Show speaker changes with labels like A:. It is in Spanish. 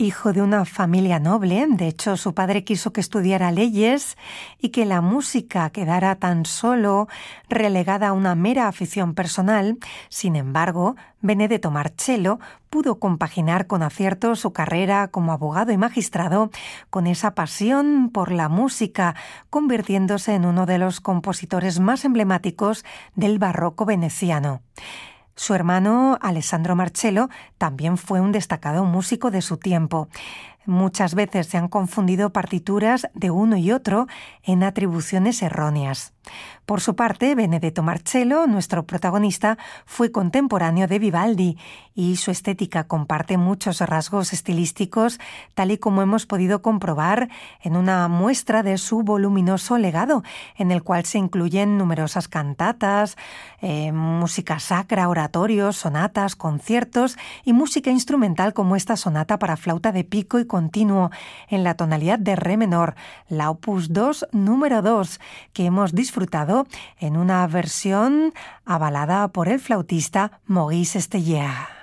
A: Hijo de una familia noble, de hecho su padre quiso que estudiara leyes y que la música quedara tan solo relegada a una mera afición personal. Sin embargo, Benedetto Marcello pudo compaginar con acierto su carrera como abogado y magistrado con esa pasión por la música, convirtiéndose en uno de los compositores más emblemáticos del barroco veneciano. Su hermano, Alessandro Marcello, también fue un destacado músico de su tiempo. Muchas veces se han confundido partituras de uno y otro en atribuciones erróneas. Por su parte, Benedetto Marcello, nuestro protagonista, fue contemporáneo de Vivaldi y su estética comparte muchos rasgos estilísticos, tal y como hemos podido comprobar en una muestra de su voluminoso legado, en el cual se incluyen numerosas cantatas, música sacra, oratorios, sonatas, conciertos y música instrumental como esta sonata para flauta de pico y continuo en la tonalidad de re menor, la opus 2 número 2, que hemos disfrutado en una versión avalada por el flautista Maurice Estellert.